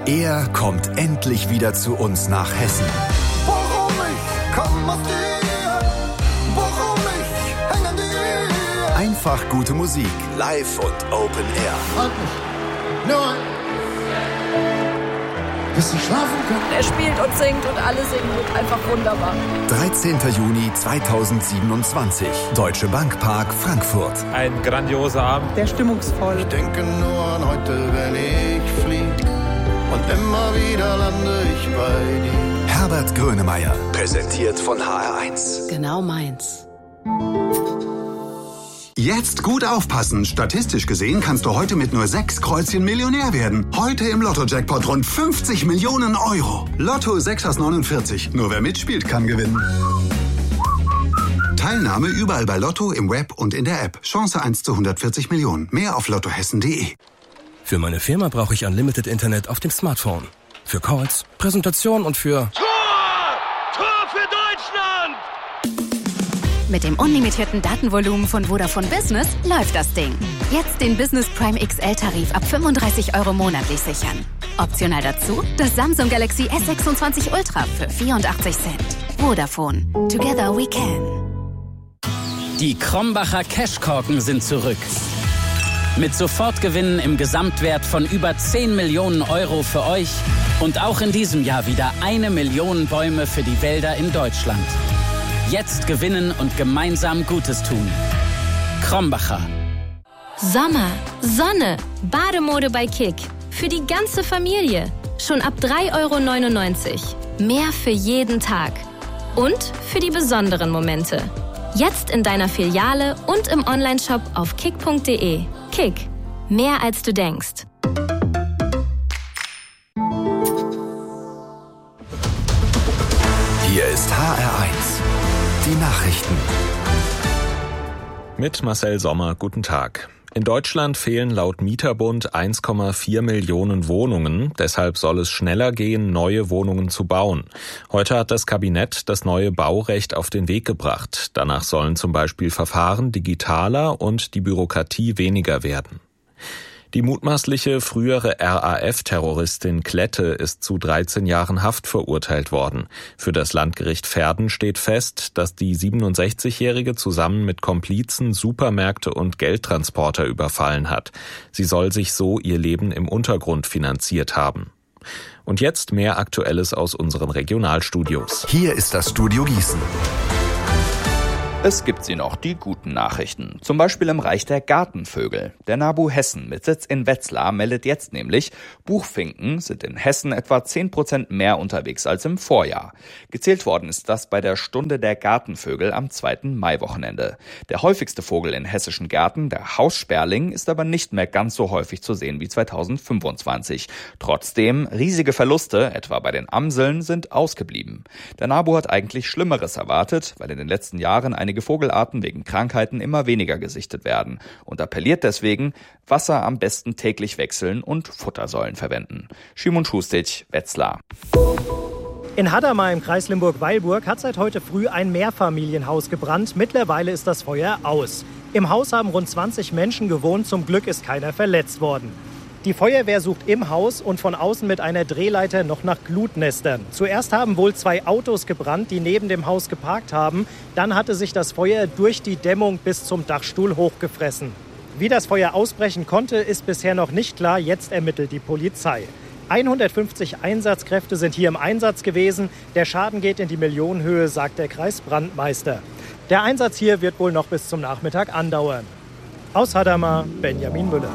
Er kommt endlich wieder zu uns nach Hessen. Warum ich komm aus dir, warum ich häng an dir. Einfach gute Musik, live und Open Air. Halt mich, nur bis ich schlafen kann. Er spielt und singt und alle singen mit, einfach wunderbar. 13. Juni 2027, Deutsche Bank Park, Frankfurt. Ein grandioser Abend. Der stimmungsvoll. Ich denke nur an heute, wenn ich flieg. Und immer wieder lande ich bei dir. Herbert Grönemeyer, präsentiert von HR1. Genau meins. Jetzt gut aufpassen. Statistisch gesehen kannst du heute mit nur 6 Kreuzchen Millionär werden. Heute im Lotto-Jackpot rund 50 Millionen Euro. Lotto 6 aus 49. Nur wer mitspielt, kann gewinnen. Teilnahme überall bei Lotto, im Web und in der App. Chance 1 zu 140 Millionen. Mehr auf lottohessen.de. Für meine Firma brauche ich Unlimited Internet auf dem Smartphone. Für Calls, Präsentation und für... Tor für Deutschland! Mit dem unlimitierten Datenvolumen von Vodafone Business läuft das Ding. Jetzt den Business Prime XL-Tarif ab 35 € monatlich sichern. Optional dazu das Samsung Galaxy S26 Ultra für 84 Cent. Vodafone. Together we can. Die Krombacher Cashkorken sind zurück. Mit Sofortgewinnen im Gesamtwert von über 10 Millionen Euro für euch und auch in diesem Jahr wieder 1 Million Bäume für die Wälder in Deutschland. Jetzt gewinnen und gemeinsam Gutes tun. Krombacher. Sommer, Sonne, Bademode bei Kick. Für die ganze Familie. Schon ab 3,99 €. Mehr für jeden Tag. Und für die besonderen Momente. Jetzt in deiner Filiale und im Onlineshop auf kick.de. Kick. Mehr als du denkst. Hier ist HR1. Die Nachrichten. Mit Marcel Sommer, guten Tag. In Deutschland fehlen laut Mieterbund 1,4 Millionen Wohnungen. Deshalb soll es schneller gehen, neue Wohnungen zu bauen. Heute hat das Kabinett das neue Baurecht auf den Weg gebracht. Danach sollen zum Beispiel Verfahren digitaler und die Bürokratie weniger werden. Die mutmaßliche frühere RAF-Terroristin Klette ist zu 13 Jahren Haft verurteilt worden. Für das Landgericht Verden steht fest, dass die 67-Jährige zusammen mit Komplizen Supermärkte und Geldtransporter überfallen hat. Sie soll sich so ihr Leben im Untergrund finanziert haben. Und jetzt mehr Aktuelles aus unseren Regionalstudios. Hier ist das Studio Gießen. Es gibt sie noch, die guten Nachrichten. Zum Beispiel im Reich der Gartenvögel. Der NABU Hessen mit Sitz in Wetzlar meldet jetzt nämlich, Buchfinken sind in Hessen etwa 10% mehr unterwegs als im Vorjahr. Gezählt worden ist das bei der Stunde der Gartenvögel am 2. Mai-Wochenende. Der häufigste Vogel in hessischen Gärten, der Haussperling, ist aber nicht mehr ganz so häufig zu sehen wie 2025. Trotzdem, riesige Verluste, etwa bei den Amseln, sind ausgeblieben. Der NABU hat eigentlich Schlimmeres erwartet, weil in den letzten Jahren einige Vogelarten wegen Krankheiten immer weniger gesichtet werden und appelliert deswegen, Wasser am besten täglich wechseln und Futtersäulen verwenden. Schimon Schustic, Wetzlar. In Hadamar im Kreis Limburg-Weilburg hat seit heute früh ein Mehrfamilienhaus gebrannt. Mittlerweile ist das Feuer aus. Im Haus haben rund 20 Menschen gewohnt. Zum Glück ist keiner verletzt worden. Die Feuerwehr sucht im Haus und von außen mit einer Drehleiter noch nach Glutnestern. Zuerst haben wohl 2 Autos gebrannt, die neben dem Haus geparkt haben. Dann hatte sich das Feuer durch die Dämmung bis zum Dachstuhl hochgefressen. Wie das Feuer ausbrechen konnte, ist bisher noch nicht klar. Jetzt ermittelt die Polizei. 150 Einsatzkräfte sind hier im Einsatz gewesen. Der Schaden geht in die Millionenhöhe, sagt der Kreisbrandmeister. Der Einsatz hier wird wohl noch bis zum Nachmittag andauern. Aus Hadamar, Benjamin Müller.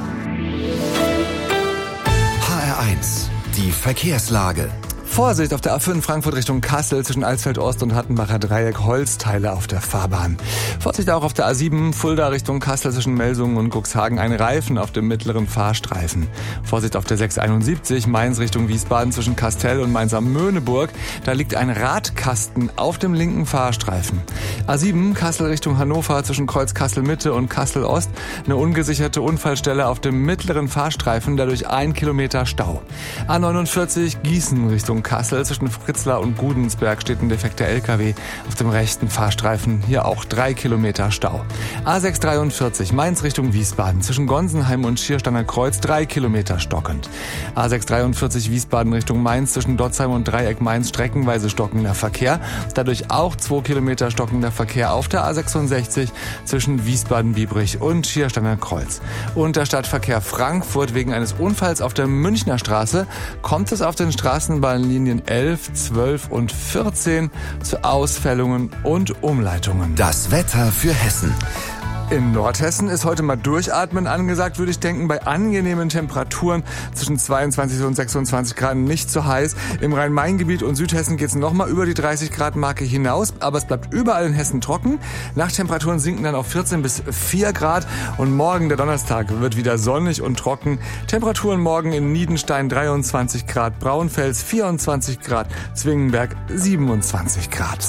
HR1, die Verkehrslage. Vorsicht auf der A5 Frankfurt Richtung Kassel zwischen Alsfeld-Ost und Hattenbacher Dreieck, Holzteile auf der Fahrbahn. Vorsicht auch auf der A7 Fulda Richtung Kassel zwischen Melsungen und Cuxhagen, ein Reifen auf dem mittleren Fahrstreifen. Vorsicht auf der 671 Mainz Richtung Wiesbaden zwischen Kastel und Mainz am Möhneburg, da liegt ein Radkasten auf dem linken Fahrstreifen. A7 Kassel Richtung Hannover zwischen Kreuz Kassel Mitte und Kassel Ost, eine ungesicherte Unfallstelle auf dem mittleren Fahrstreifen, dadurch 1 Kilometer Stau. A49 Gießen Richtung Kassel. Zwischen Fritzlar und Gudensberg steht ein defekter LKW auf dem rechten Fahrstreifen. Hier auch 3 Kilometer Stau. A643 Mainz Richtung Wiesbaden. Zwischen Gonsenheim und Schiersteiner Kreuz 3 Kilometer stockend. A643 Wiesbaden Richtung Mainz. Zwischen Dotzheim und Dreieck Mainz streckenweise stockender Verkehr. Dadurch auch 2 Kilometer stockender Verkehr auf der A66 zwischen Wiesbaden-Biebrich und Schiersteiner Kreuz. Und der Stadtverkehr Frankfurt wegen eines Unfalls auf der Münchner Straße kommt es auf den Straßenbahnlinien 11, 12 und 14 zu Ausfällungen und Umleitungen. Das Wetter für Hessen. In Nordhessen ist heute mal Durchatmen angesagt, würde ich denken, bei angenehmen Temperaturen zwischen 22 und 26 Grad, nicht zu heiß. Im Rhein-Main-Gebiet und Südhessen geht es nochmal über die 30 Grad Marke hinaus, aber es bleibt überall in Hessen trocken. Nachttemperaturen sinken dann auf 14 bis 4 Grad und morgen, der Donnerstag, wird wieder sonnig und trocken. Temperaturen morgen in Niedenstein 23 Grad, Braunfels 24 Grad, Zwingenberg 27 Grad.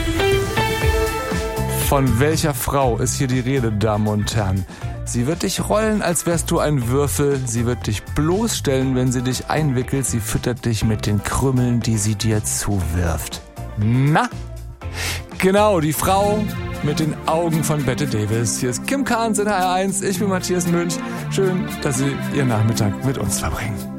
Von welcher Frau ist hier die Rede, Damen und Herren? Sie wird dich rollen, als wärst du ein Würfel. Sie wird dich bloßstellen, wenn sie dich einwickelt. Sie füttert dich mit den Krümmeln, die sie dir zuwirft. Na? Genau, die Frau mit den Augen von Bette Davis. Hier ist Kim Carnes in HR1. Ich bin Matthias Münch. Schön, dass Sie Ihren Nachmittag mit uns verbringen.